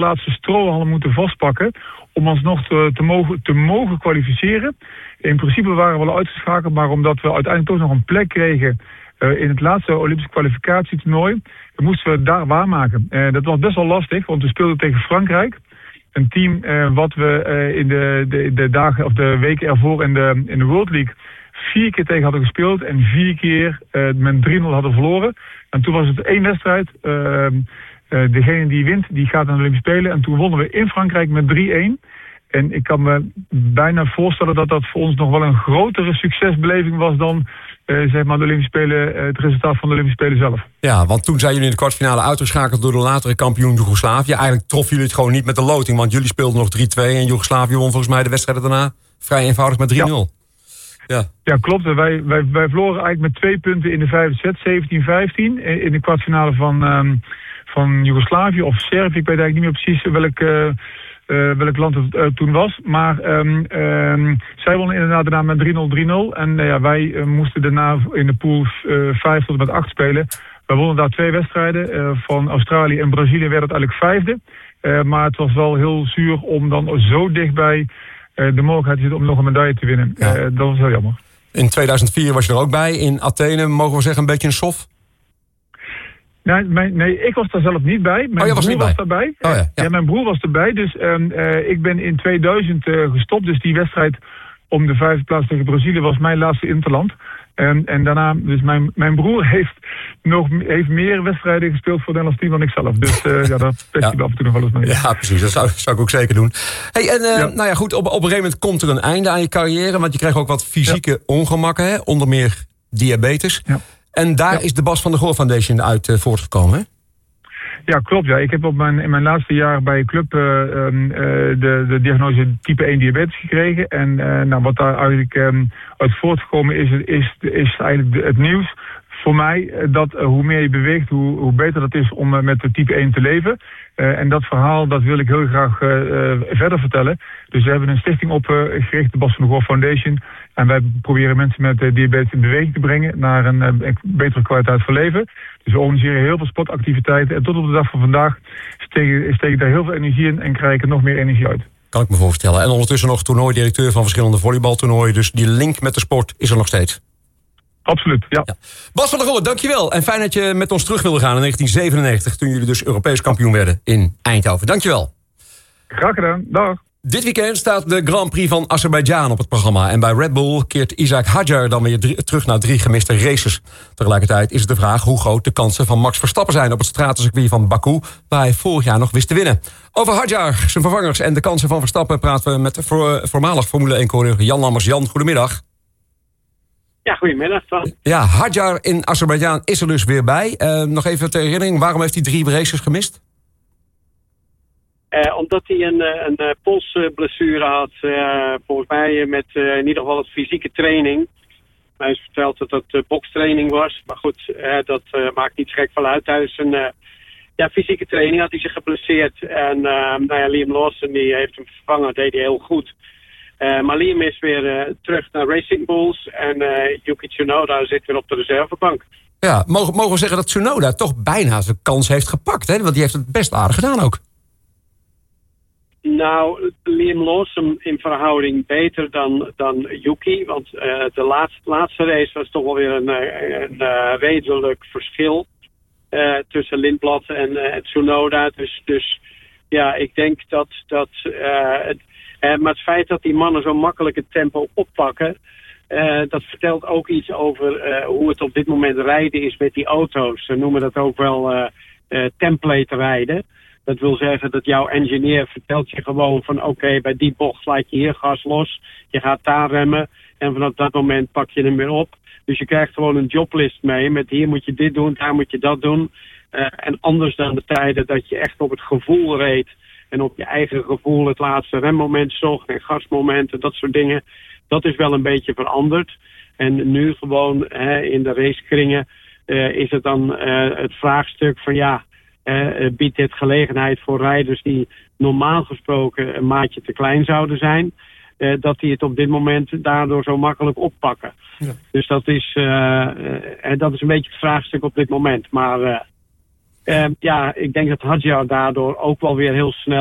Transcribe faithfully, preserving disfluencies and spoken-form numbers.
laatste strohalm moeten vastpakken om alsnog te, te, mogen, te mogen kwalificeren. In principe waren we al uitgeschakeld, maar omdat we uiteindelijk toch nog een plek kregen uh, in het laatste Olympische kwalificatietoernooi, moesten we daar waarmaken. Uh, dat was best wel lastig, want we speelden tegen Frankrijk. Een team uh, wat we uh, in de, de, de dagen of de weken ervoor in de, in de World League vier keer tegen hadden gespeeld en vier keer uh, met drie nul hadden verloren. En toen was het één wedstrijd. Uh, uh, degene die wint, die gaat naar de Olympische Spelen. En toen wonnen we in Frankrijk met drie-een. En ik kan me bijna voorstellen dat dat voor ons nog wel een grotere succesbeleving was dan uh, zeg maar de Olympische Spelen, uh, het resultaat van de Olympische Spelen zelf. Ja, want toen zijn jullie in de kwartfinale uitgeschakeld door de latere kampioen Joegoslavië. Eigenlijk troffen jullie het gewoon niet met de loting, want jullie speelden nog drie-twee en Joegoslavië won volgens mij de wedstrijd daarna vrij eenvoudig met drie nul. Ja. Ja. Ja, klopt. Wij, wij, wij verloren eigenlijk met twee punten in de vijfde set, zeventien vijftien. In de kwartfinale van, um, van Joegoslavië of Servië. Ik weet eigenlijk niet meer precies welk, uh, uh, welk land het uh, toen was. Maar um, um, zij wonnen inderdaad daarna met drie nul, drie nul. En uh, ja, wij uh, moesten daarna in de pool uh, vijf tot en met acht spelen. We wonnen daar twee wedstrijden. Uh, van Australië en Brazilië werd het eigenlijk vijfde. Uh, maar het was wel heel zuur om dan zo dichtbij uh, de mogelijkheid te zitten om nog een medaille te winnen. Ja. Uh, dat was heel jammer. In tweeduizend vier was je er ook bij, in Athene, mogen we zeggen, een beetje een sof? Nee, mijn, nee, ik was daar zelf niet bij. Mijn oh, was broer niet was bij. daarbij. Oh, ja, ja. ja, mijn broer was erbij. Dus um, uh, ik ben in tweeduizend uh, gestopt. Dus die wedstrijd om de vijfde plaats tegen Brazilië was mijn laatste interland. En, en daarna, dus mijn, mijn broer heeft nog heeft meer wedstrijden gespeeld voor het Nederlands team dan ik zelf. Dus uh, ja, dat pest hij ja. af en toe nog wel eens mee. Ja, precies. Dat zou, zou ik ook zeker doen. Hey, en uh, ja. nou ja, goed, op, op een gegeven moment komt er een einde aan je carrière. Want je kreeg ook wat fysieke ja. ongemakken, hè? Onder meer diabetes. Ja. En daar ja. is de Bas van der Goor Foundation uit uh, voortgekomen, hè? Ja, klopt. Ja. Ik heb op mijn, in mijn laatste jaar bij Club uh, uh, de, de diagnose type één diabetes gekregen. En uh, nou, wat daar eigenlijk um, uit voortgekomen is, is, is eigenlijk het nieuws voor mij dat uh, hoe meer je beweegt, hoe, hoe beter dat is om uh, met de type één te leven. Uh, en dat verhaal dat wil ik heel graag uh, uh, verder vertellen. Dus we hebben een stichting opgericht, de Bas van der Goor Foundation. En wij proberen mensen met uh, diabetes in beweging te brengen naar een, uh, een betere kwaliteit van leven. Dus we organiseren heel veel sportactiviteiten. En tot op de dag van vandaag steken, steken daar heel veel energie in en krijg ik er nog meer energie uit. Kan ik me voorstellen. En ondertussen nog toernooidirecteur van verschillende volleybaltoernooien. Dus die link met de sport is er nog steeds. Absoluut, ja. ja. Bas van der Goor, dankjewel. En fijn dat je met ons terug wilde gaan in negentien zevenennegentig... toen jullie dus Europees kampioen werden in Eindhoven. Dankjewel. Graag gedaan. Dag. Dit weekend staat de Grand Prix van Azerbeidzjan op het programma. En bij Red Bull keert Isaac Hadjar dan weer drie, terug naar drie gemiste races. Tegelijkertijd is het de vraag hoe groot de kansen van Max Verstappen zijn op het stratencircuit van Baku, waar hij vorig jaar nog wist te winnen. Over Hadjar, zijn vervangers en de kansen van Verstappen praten we met voor, voormalig Formule één-coureur Jan Lammers. Jan, goedemiddag. Ja, goedemiddag. Dan. Ja, Hadjar in Azerbeidzjan is er dus weer bij. Uh, nog even ter herinnering, waarom heeft hij drie races gemist? Uh, omdat hij een, een, een polsblessure had, uh, volgens mij met uh, in ieder geval het fysieke training. Hij is verteld dat dat uh, bokstraining was. Maar goed, uh, dat uh, maakt niet gek van uit. Tijdens een uh, ja, fysieke training had hij zich geblesseerd. En uh, nou ja, Liam Lawson die heeft hem vervangen, deed hij heel goed. Uh, maar Liam is weer uh, terug naar Racing Bulls. En uh, Yuki Tsunoda zit weer op de reservebank. Ja, mogen, mogen we zeggen dat Tsunoda toch bijna zijn kans heeft gepakt, hè? Want die heeft het best aardig gedaan ook. Nou, Liam Lawson in verhouding beter dan, dan Yuki. Want uh, de laatste, laatste race was toch wel weer een, een, een uh, redelijk verschil uh, tussen Lindblad en uh, Tsunoda. Dus, dus ja, ik denk dat... dat uh, het, uh, maar het feit dat die mannen zo makkelijk het tempo oppakken, Uh, dat vertelt ook iets over uh, hoe het op dit moment rijden is met die auto's. Ze noemen dat ook wel uh, uh, template rijden. Dat wil zeggen dat jouw engineer vertelt je gewoon van oké, okay, bij die bocht laat je hier gas los. Je gaat daar remmen en vanaf dat moment pak je hem weer op. Dus je krijgt gewoon een joblist mee met hier moet je dit doen, daar moet je dat doen. Uh, en anders dan de tijden dat je echt op het gevoel reed en op je eigen gevoel het laatste remmoment zocht en gasmomenten, dat soort dingen. Dat is wel een beetje veranderd. En nu gewoon hè, in de racekringen uh, is het dan uh, het vraagstuk van ja, uh, biedt dit gelegenheid voor rijders die normaal gesproken een maatje te klein zouden zijn, uh, dat die het op dit moment daardoor zo makkelijk oppakken. Ja. Dus dat is, uh, uh, dat is een beetje het vraagstuk op dit moment. Maar uh, Uh, ja, ik denk dat Hadjar daardoor ook wel weer heel snel